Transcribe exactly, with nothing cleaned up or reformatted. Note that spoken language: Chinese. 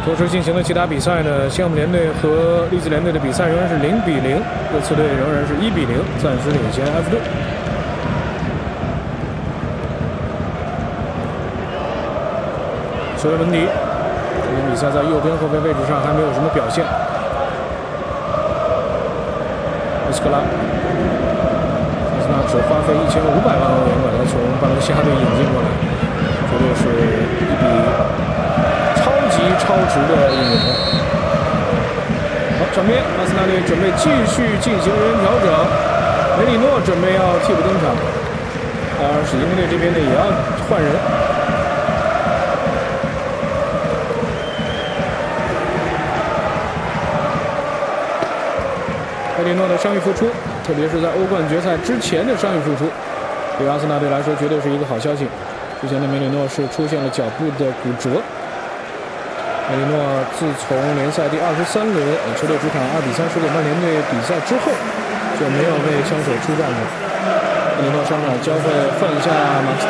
同时进行了其他比赛呢，西汉姆联队和利兹联队的比赛仍然是零比零，热刺队仍然是一比零，暂时领先埃弗顿。索雷门迪，这场比赛在右边后卫位置上还没有什么表现。伊斯克拉，阿森纳只花费一千五百万欧元把他从巴伦西亚队引进过来，绝对是一笔超级超值的引援。好，场边阿森纳队准备继续进行人员调整，梅里诺准备要替补登场，而史金队这边呢也要换人。梅里诺的伤愈复出，特别是在欧冠决赛之前的伤愈复出，对阿森纳队来说绝对是一个好消息。之前的梅里诺是出现了脚部的骨折。梅里诺自从联赛第二十三轮球队主场二比三输给曼联队比赛之后，就没有为枪手出战过。梅里诺上场教会换一下马克